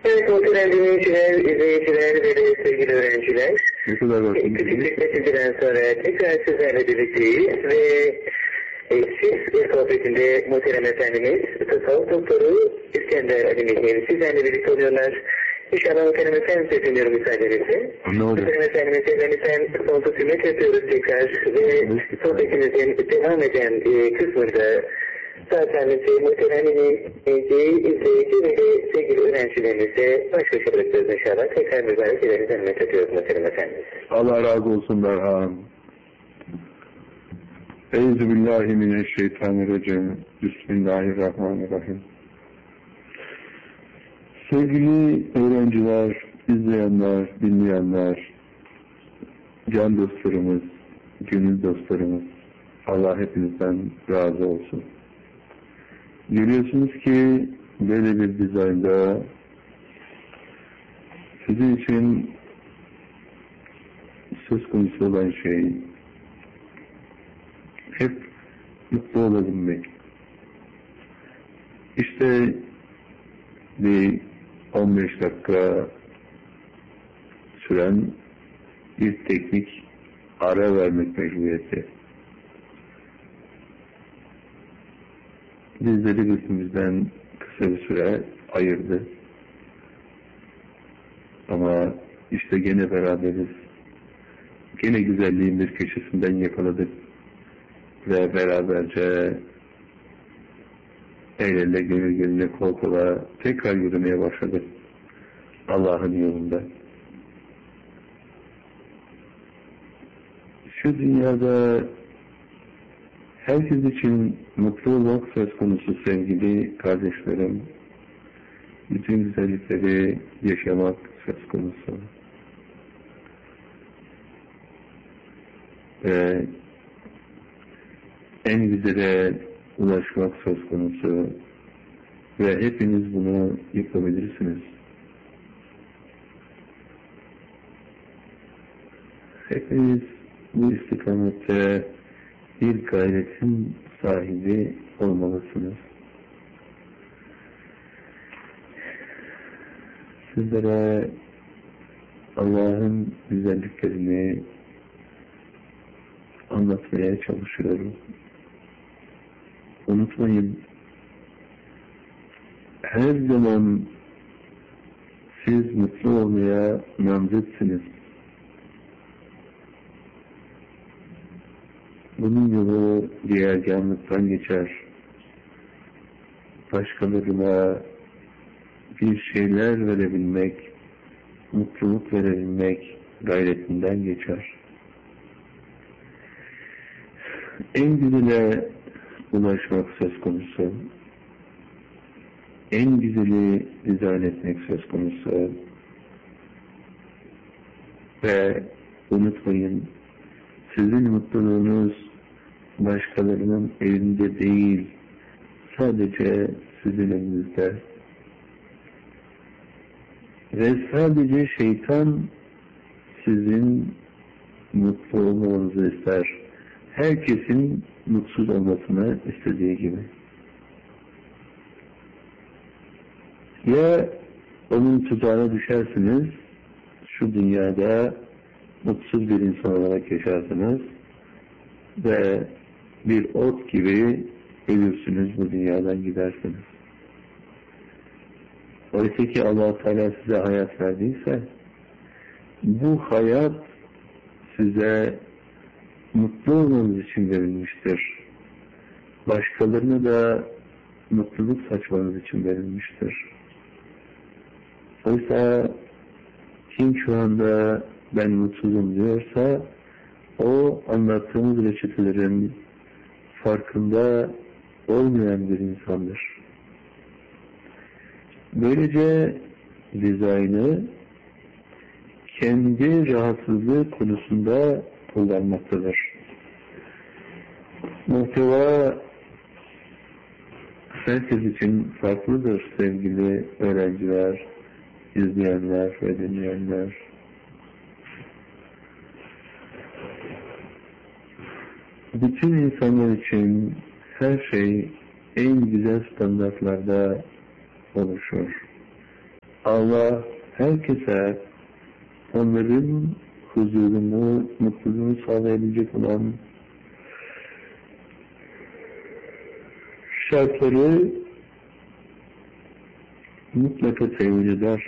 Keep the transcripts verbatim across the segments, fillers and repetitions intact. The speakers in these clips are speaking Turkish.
Evet, muhterem dinleyiciler, izleyiciler ve de sevgili öğrenciler. Küçük beklentiden sonra tekrar sizlerle birlikteyiz ve e, siz sohbetinde muhterem efendimiz tasavvuf doktoru İskender Ali Mihir sizlerle birlikte oluyorlar. İnşallah muhterem efendim sesleniyorum müsaadenizle. Muhterem efendimizle ben efendim sonsuz hürmet yapıyoruz tekrar ve sohbetimizin devam eden e, kısmında zaten muhterem izleyici ve de sevgili öğrencilerimizle baş başa bırakıyoruz inşallah. Tekrar mübarek ilerinizden hürmet ediyoruz muhterem efendimiz. Allah razı olsun Berhan. Euzubillahimineşşeytanirracim. Bismillahirrahmanirrahim. Sevgili öğrenciler, izleyenler, dinleyenler, can dostlarımız, gönül dostlarımız, Allah hepinizden razı olsun. Görüyorsunuz ki böyle bir dizaynda sizin için söz konusu olan şey hep mutlu olabilmek. İşte bir on beş dakika süren bir teknik ara vermek mecburiyeti. Bizleri gözümüzden kısa bir süre ayırdı. Ama işte gene beraberiz. Gene güzelliğin bir köşesinden yakaladık. Ve beraberce el ele gönül gönüle kol kola tekrar yürümeye başladık. Allah'ın yolunda. Şu dünyada herkes için mutlu olmak söz konusu sevgili kardeşlerim. Bütün güzellikleri yaşamak söz konusu. Ve en güzele ulaşmak söz konusu. Ve hepiniz bunu yapabilirsiniz. Hepiniz bu istikamette bir gayretin sahibi olmalısınız. Sizlere Allah'ın güzelliklerini anlatmaya çalışıyorum. Unutmayın, her zaman siz mutlu olmaya namzetsiniz. Bunun yolu diğergâhlıktan geçer. Başkalarına bir şeyler verebilmek, mutluluk verebilmek gayretinden geçer. En güzele ulaşmak söz konusu, en güzeli dizayn etmek söz konusu ve unutmayın, sizin mutluluğunuz başkalarının elinde değil, sadece sizin elinizde. Ve sadece şeytan sizin mutlu olmanızı ister. Herkesin mutsuz olmasını istediği gibi. Ya onun tuzağına düşersiniz, şu dünyada mutsuz bir insan olarak yaşarsınız ve bir ot gibi ölürsünüz, bu dünyadan gidersiniz. Oysa ki Allah-u Teala size hayat verdiyse, bu hayat size mutlu olmanız için verilmiştir. Başkalarına da mutluluk saçmanız için verilmiştir. Oysa kim şu anda ben mutsuzum diyorsa, o anlattığımız reçetelerin farkında olmayan bir insandır. Böylece dizaynı kendi rahatsızlığı konusunda kullanmaktadır. Muhteva herkes için farklıdır sevgili öğrenciler, izleyenler ve dinleyenler. Bütün insanlar için her şey en güzel standartlarda oluşur. Allah herkese onların huzurunu, mutluluğunu sağlayabilecek olan şartları mutlaka temin eder.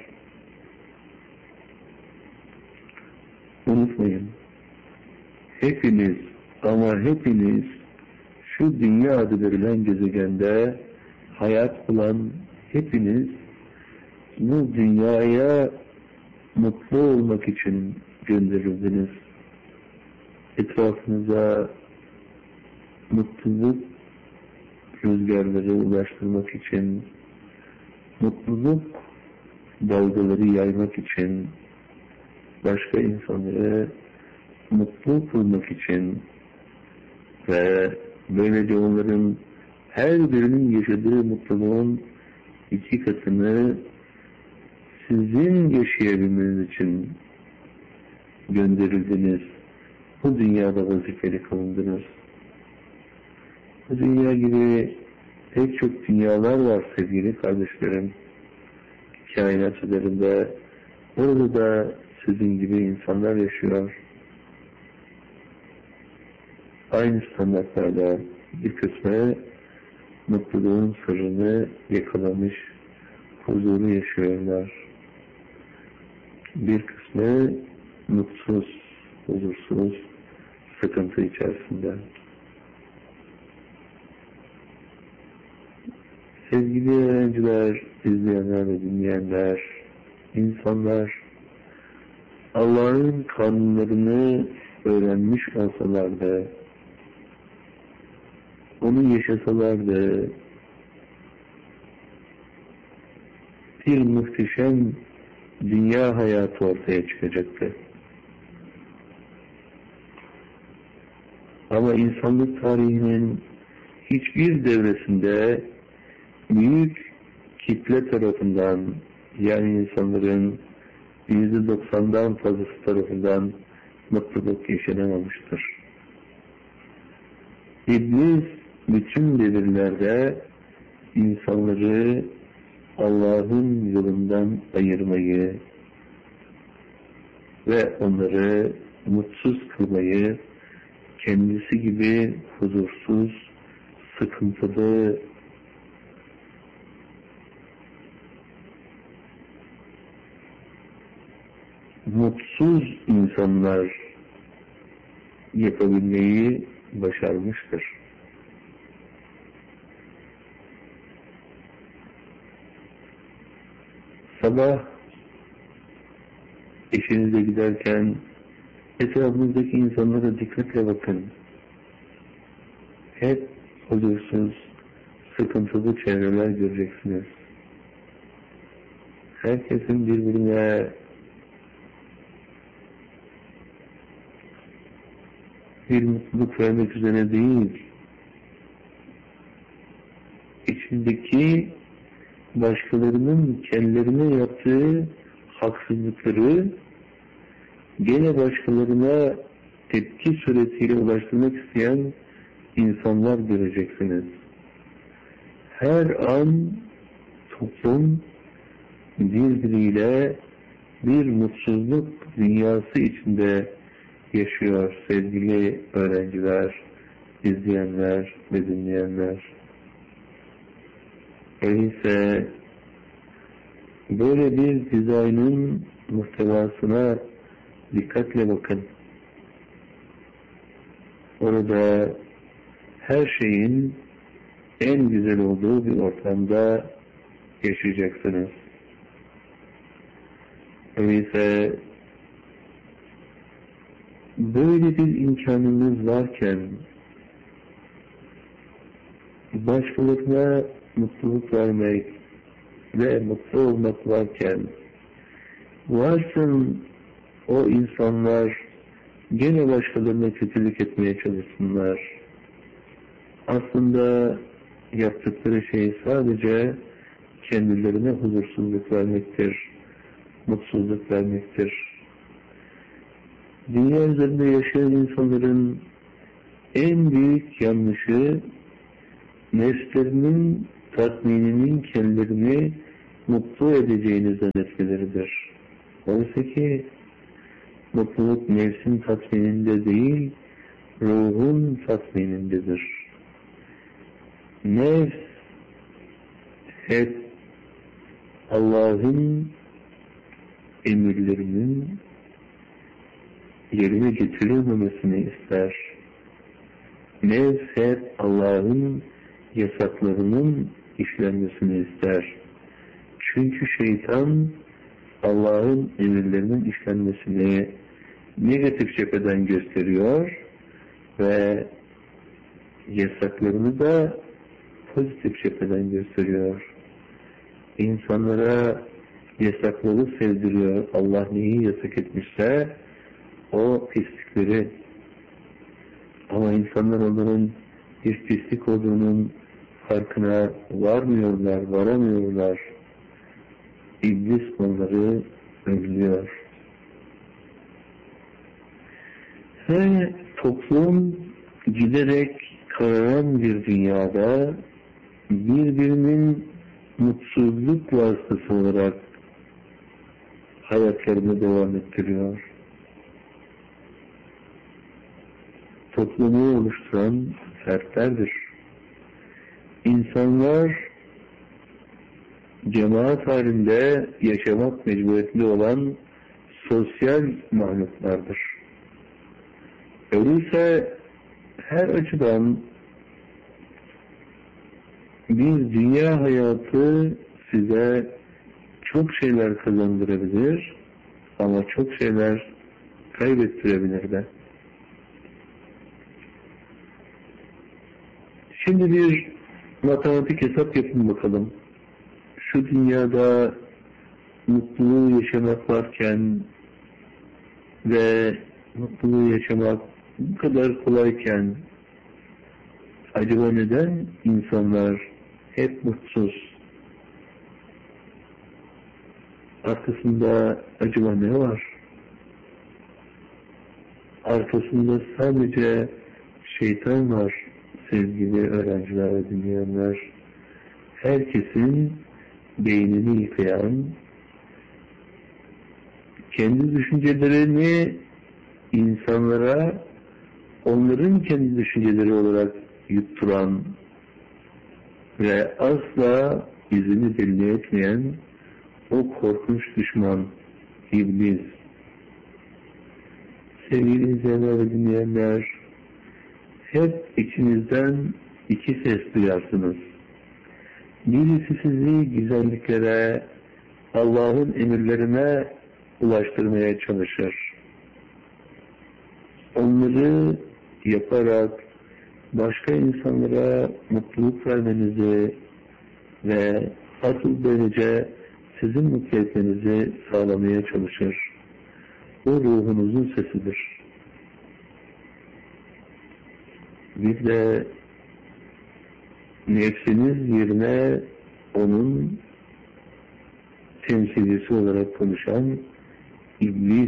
Unutmayın, hepiniz ama hepiniz şu dünya adı verilen gezegende hayat bulan hepiniz bu dünyaya mutlu olmak için gönderildiniz. Etrafınıza mutluluk rüzgarları ulaştırmak için, mutluluk dalgaları yaymak için, başka insanları mutlu kılmak için ve böylece onların her birinin yaşadığı mutluluğun iki katını sizin yaşayabilmeniz için gönderildiniz. Bu dünyada vazifeli kılındınız. Bu dünya gibi pek çok dünyalar var sevgili kardeşlerim. Kainat üzerinde, orada da sizin gibi insanlar yaşıyor. Aynı standartlarda bir kısmı mutluluğun sırrını yakalamış, huzuru yaşıyorlar. Bir kısmı mutsuz, huzursuz, sıkıntı içerisinde. Sevgili öğrenciler, izleyenler ve dinleyenler, insanlar Allah'ın kanunlarını öğrenmiş olsalardı, onu yaşasalardı, bir muhteşem dünya hayatı ortaya çıkacaktı. Ama insanlık tarihinin hiçbir devresinde büyük kitle tarafından, yani insanların yüzde doksandan fazlası tarafından mutluluk yaşanamamıştır. İblis bütün devirlerde insanları Allah'ın yolundan ayırmayı ve onları mutsuz kılmayı, kendisi gibi huzursuz, sıkıntılı, mutsuz insanlar yapabilmeyi başarmıştır. Sabah eşinize giderken etrafınızdaki insanlara dikkatle bakın. Hep huzursuz, sıkıntılı çevreler göreceksiniz. Herkesin birbirine bir mutluluk vermek üzere değil, içindeki başkalarının kendilerine yaptığı haksızlıkları gene başkalarına tepki suretiyle ulaştırmak isteyen insanlar göreceksiniz. Her an toplum birbiriyle bir mutsuzluk dünyası içinde yaşıyor sevgili öğrenciler, izleyenler ve dinleyenler. Öyleyse böyle bir dizaynın muhtevasına dikkatle bakın. Orada her şeyin en güzel olduğu bir ortamda yaşayacaksınız. Öyleyse böyle bir imkanınız varken, başkalarına mutluluk vermek ve mutlu olmak varken, varsın o insanlar gene başkalarına kötülük etmeye çalışsınlar. Aslında yaptıkları şey sadece kendilerine huzursuzluk vermektir, mutsuzluk vermektir. Dünya üzerinde yaşayan insanların en büyük yanlışı nefslerinin tatmininin kendilerini mutlu edeceğinizden etkileridir. Oysa ki mutluluk nefsin tatmininde değil, ruhun tatminindedir. Nefs hep Allah'ın emirlerinin yerine getirilmemesini ister. Nefs hep Allah'ın yasaklarının işlenmesini ister. Çünkü şeytan Allah'ın emirlerinin işlenmesini negatif cepheden gösteriyor ve yasaklarını da pozitif cepheden gösteriyor. İnsanlara yasakları sevdiriyor. Allah neyi yasak etmişse o pislikleri. Ama insanlar onların bir pislik olduğunun farkına varmıyorlar, varamıyorlar. İblis onları önlüyor. Ve toplum giderek kararan bir dünyada birbirinin mutsuzluk vasıtası olarak hayatlarını devam ettiriyor. Toplumu oluşturan fertlerdir. İnsanlar cemaat halinde yaşamak mecburiyetli olan sosyal mahluklardır. Öyleyse her açıdan bir dünya hayatı size çok şeyler kazandırabilir ama çok şeyler kaybettirebilir de. Şimdi bir matematik hesap yapın bakalım. Şu dünyada mutluluğu yaşamak varken ve mutluluğu yaşamak bu kadar kolayken acaba neden insanlar hep mutsuz? Arkasında acaba ne var? Arkasında sadece şeytan var sevgili öğrenciler ve dinleyenler. Herkesin beynini yıkayan, kendi düşüncelerini insanlara onların kendi düşünceleri olarak yutturan ve asla izini belli etmeyen o korkunç düşman İblis. Sevgili izleyenler ve dinleyenler, hep içinizden iki ses duyarsınız. Birisi sizi güzelliklere, Allah'ın emirlerine ulaştırmaya çalışır. Onları yaparak başka insanlara mutluluk vermenizi ve asıl böylece sizin mutlu etmenizi sağlamaya çalışır. O ruhunuzun sesidir. Bir de nefsiniz yerine onun temsilcisi olarak konuşan İblis.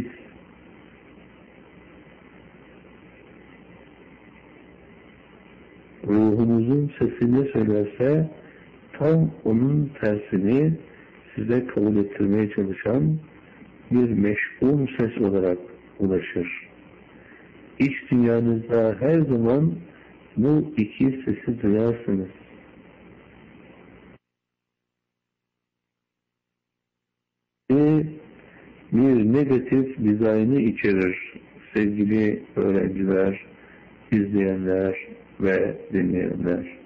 Ruhunuzun sesi ne söylerse tam onun tersini size kabul ettirmeye çalışan bir meşgul ses olarak ulaşır. İç dünyanızda her zaman bu iki sesi duyarsınız. Ve bir negatif dizaynı içerir sevgili öğrenciler, izleyenler ve dinleyenler.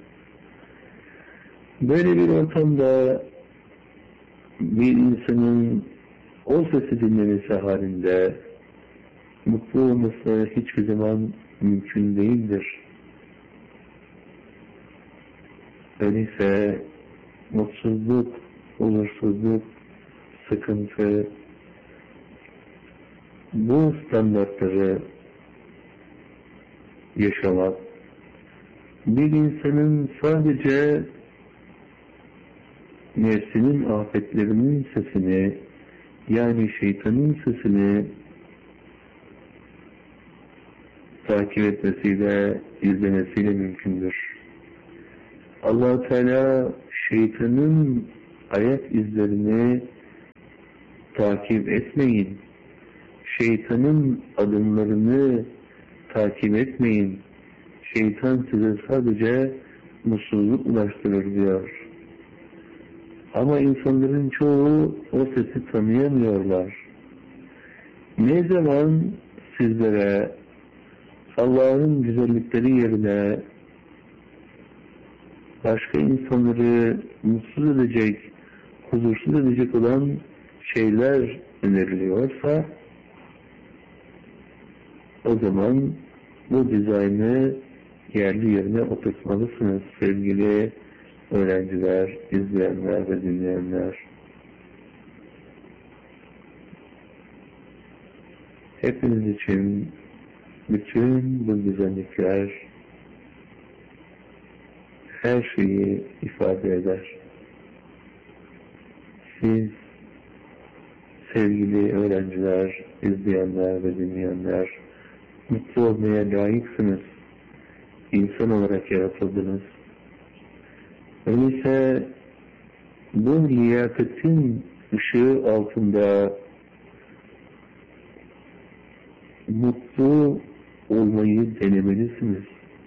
Böyle bir ortamda bir insanın o sesi dinlemesi halinde mutlu olması hiçbir zaman mümkün değildir. Öyleyse mutsuzluk, huzursuzluk, sıkıntı, bu standartları yaşamak, bir insanın sadece nefsinin afetlerinin sesini, yani şeytanın sesini takip etmesiyle, izlemesiyle mümkündür. Allah-u Teala şeytanın ayak izlerini takip etmeyin. Şeytanın adımlarını takip etmeyin. Şeytan size sadece mutsuzluk ulaştırır diyor. Ama insanların çoğu o sesi tanıyamıyorlar. Ne zaman sizlere Allah'ın güzellikleri yerine başka insanları mutsuz edecek, huzursuz edecek olan şeyler öneriliyorsa, o zaman bu dizaynı yerli yerine oturtmalısınız sevgili öğrenciler, izleyenler ve dinleyenler. Hepiniz için bütün bu güzellikler her şeyi ifade eder. Siz sevgili öğrenciler, izleyenler ve dinleyenler mutlu olmaya layıksınız. İnsan olarak yaratıldınız. Öyleyse bu liyakatin ışığı altında mutlu olmayı denemelisiniz.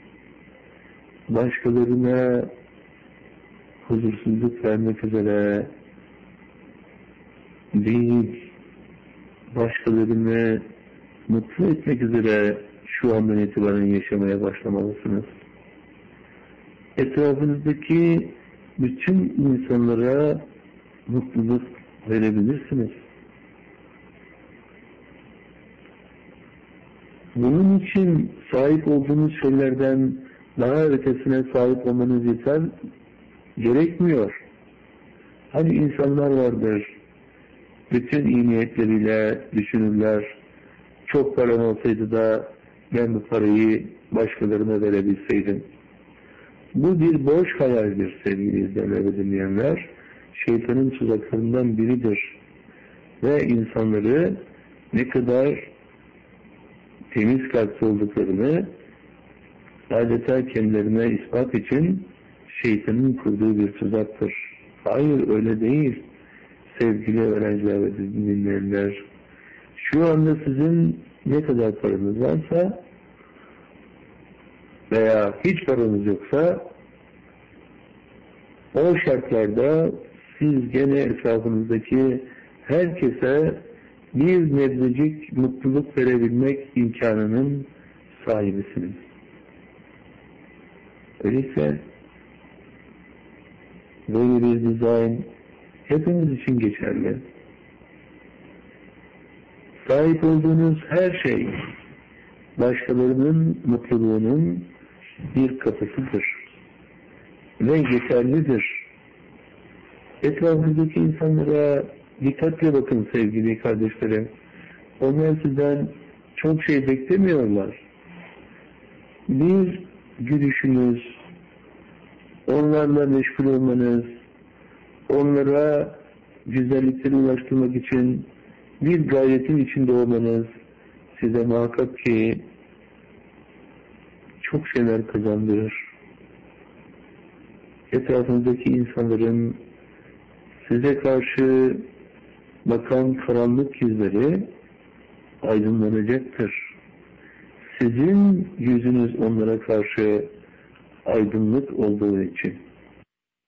Başkalarına huzursuzluk vermek üzere değil, başkalarını mutlu etmek üzere şu andan itibaren yaşamaya başlamalısınız. Etrafınızdaki bütün insanlara mutluluk verebilirsiniz. Bunun için sahip olduğunuz şeylerden daha ötesine sahip olmanız yeter, gerekmiyor. Hani insanlar vardır, bütün iyi niyetleriyle düşünürler, çok param olsaydı da ben bu parayı başkalarına verebilseydim. Bu bir boş hayaldir sevgili izleyenler ve dinleyenler. Şeytanın tuzaklarından biridir. Ve insanları ne kadar temiz kalpli olduklarını adeta kendilerine ispat için şeytanın kurduğu bir tuzaktır. Hayır, öyle değil sevgili öğrenciler ve dinleyenler. Şu anda sizin ne kadar paranız varsa veya hiç paranız yoksa o şartlarda siz gene etrafınızdaki herkese bir nebzecik mutluluk verebilmek imkanının sahibisiniz. Öyleyse böyle bir dizayn hepimiz için geçerli. Sahip olduğunuz her şey başkalarının mutluluğunun bir kapısıdır ve yeterlidir. Etrafınızdaki insanlara dikkatle bakın sevgili kardeşlerim. Onlar sizden çok şey beklemiyorlar. Bir gülüşünüz, onlarla meşgul olmanız, onlara güzellikleri ulaştırmak için bir gayretin içinde olmanız size muhakkak ki çok şeyler kazandırır. Etrafınızdaki insanların size karşı bakan karanlık yüzleri aydınlanacaktır. Sizin yüzünüz onlara karşı aydınlık olduğu için.